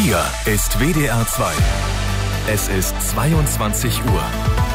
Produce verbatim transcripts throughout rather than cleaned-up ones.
Hier ist W D R zwei. Es ist zweiundzwanzig Uhr.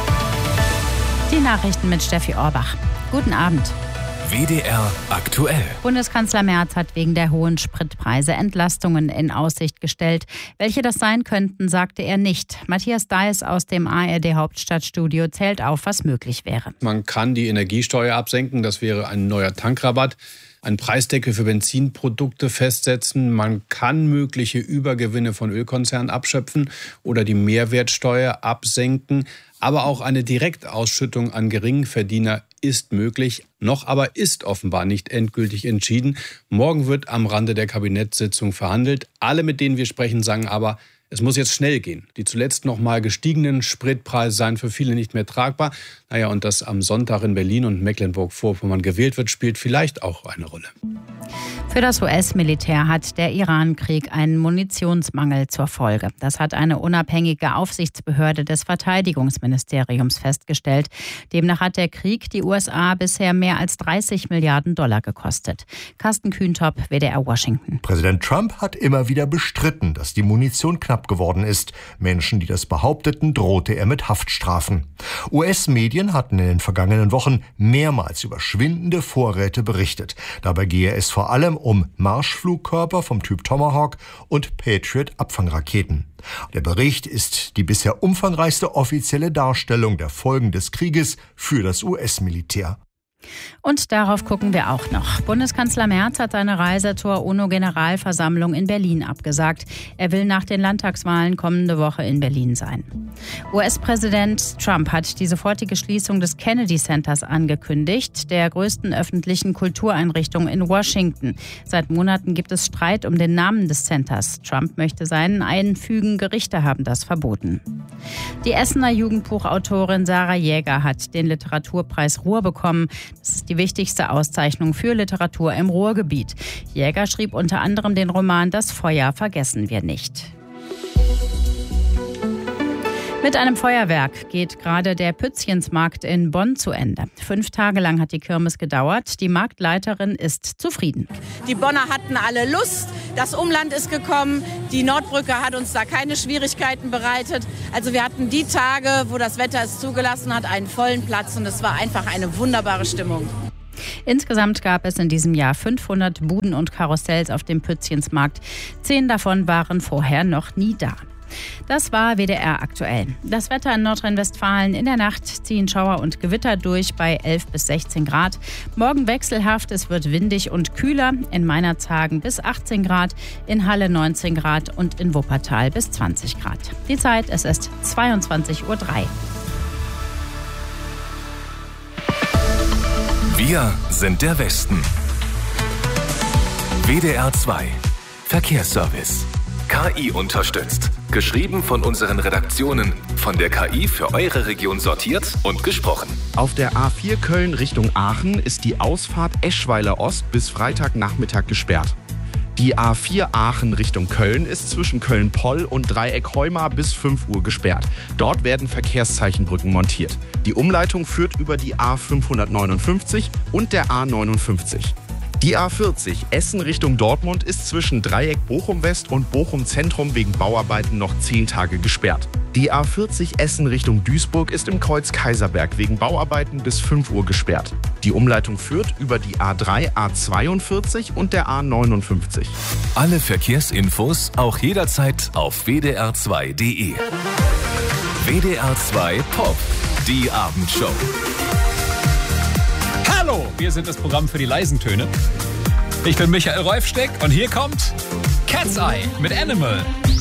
Die Nachrichten mit Steffi Orbach. Guten Abend. W D R aktuell. Bundeskanzler Merz hat wegen der hohen Spritpreise Entlastungen in Aussicht gestellt. Welche das sein könnten, sagte er nicht. Matthias Deiß aus dem A R D-Hauptstadtstudio zählt auf, was möglich wäre. Man kann die Energiesteuer absenken, das wäre ein neuer Tankrabatt. Ein Preisdeckel für Benzinprodukte festsetzen. Man kann mögliche Übergewinne von Ölkonzernen abschöpfen oder die Mehrwertsteuer absenken. Aber auch eine Direktausschüttung an Geringverdiener ist möglich. Noch aber ist offenbar nicht endgültig entschieden. Morgen wird am Rande der Kabinettssitzung verhandelt. Alle, mit denen wir sprechen, sagen aber, es muss jetzt schnell gehen. Die zuletzt noch mal gestiegenen Spritpreise seien für viele nicht mehr tragbar. Naja, und dass am Sonntag in Berlin und Mecklenburg-Vorpommern gewählt wird, spielt vielleicht auch eine Rolle. Für das U S-Militär hat der Iran-Krieg einen Munitionsmangel zur Folge. Das hat eine unabhängige Aufsichtsbehörde des Verteidigungsministeriums festgestellt. Demnach hat der Krieg die U S A bisher mehr als dreißig Milliarden Dollar gekostet. Carsten Kühntop, W D R Washington. Präsident Trump hat immer wieder bestritten, dass die Munition knapp geworden ist. Menschen, die das behaupteten, drohte er mit Haftstrafen. U S-Medien hatten in den vergangenen Wochen mehrmals über schwindende Vorräte berichtet. Dabei gehe es vor allem um Marschflugkörper vom Typ Tomahawk und Patriot-Abfangraketen. Der Bericht ist die bisher umfangreichste offizielle Darstellung der Folgen des Krieges für das U S-Militär. Und darauf gucken wir auch noch. Bundeskanzler Merz hat seine Reise zur UNO-Generalversammlung in Berlin abgesagt. Er will nach den Landtagswahlen kommende Woche in Berlin sein. U S-Präsident Trump hat die sofortige Schließung des Kennedy Centers angekündigt, der größten öffentlichen Kultureinrichtung in Washington. Seit Monaten gibt es Streit um den Namen des Centers. Trump möchte seinen einfügen, Gerichte haben das verboten. Die Essener Jugendbuchautorin Sarah Jäger hat den Literaturpreis Ruhr bekommen. Das ist die wichtigste Auszeichnung für Literatur im Ruhrgebiet. Jäger schrieb unter anderem den Roman Das Feuer vergessen wir nicht. Mit einem Feuerwerk geht gerade der Pützchensmarkt in Bonn zu Ende. Fünf Tage lang hat die Kirmes gedauert. Die Marktleiterin ist zufrieden. Die Bonner hatten alle Lust. Das Umland ist gekommen. Die Nordbrücke hat uns da keine Schwierigkeiten bereitet. Also wir hatten die Tage, wo das Wetter es zugelassen hat, einen vollen Platz. Und es war einfach eine wunderbare Stimmung. Insgesamt gab es in diesem Jahr fünfhundert Buden und Karussells auf dem Pützchensmarkt. Zehn davon waren vorher noch nie da. Das war W D R aktuell. Das Wetter in Nordrhein-Westfalen: in der Nacht ziehen Schauer und Gewitter durch bei elf bis sechzehn Grad. Morgen wechselhaft, es wird windig und kühler. In Meinerzhagen bis achtzehn Grad, in Halle neunzehn Grad und in Wuppertal bis zwanzig Grad. Die Zeit, es ist zweiundzwanzig Uhr drei. Wir sind der Westen. W D R zwei Verkehrsservice. K I unterstützt. Geschrieben von unseren Redaktionen. Von der K I für eure Region sortiert und gesprochen. Auf der A vier Köln Richtung Aachen ist die Ausfahrt Eschweiler Ost bis Freitagnachmittag gesperrt. Die A vier Aachen Richtung Köln ist zwischen Köln-Poll und Dreieck Heuma bis fünf Uhr gesperrt. Dort werden Verkehrszeichenbrücken montiert. Die Umleitung führt über die A fünfhundertneunundfünfzig und der A neunundfünfzig. Die A vierzig Essen Richtung Dortmund ist zwischen Dreieck Bochum-West und Bochum-Zentrum wegen Bauarbeiten noch zehn Tage gesperrt. Die A vierzig Essen Richtung Duisburg ist im Kreuz Kaiserberg wegen Bauarbeiten bis fünf Uhr gesperrt. Die Umleitung führt über die A drei, A zweiundvierzig und der A neunundfünfzig. Alle Verkehrsinfos auch jederzeit auf w d r zwei punkt d e. W D R zwei Pop, die Abendshow. Hallo, wir sind das Programm für die leisen Töne. Ich bin Michael Rolfsteck und hier kommt Cat's Eye mit Animal.